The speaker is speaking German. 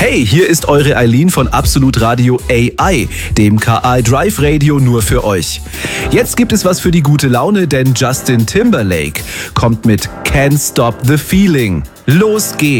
Hey, hier ist eure Eileen von Absolut Radio AI, dem KI Drive Radio nur für euch. Jetzt gibt es was für die gute Laune, denn Justin Timberlake kommt mit Can't Stop the Feeling. Los geht's!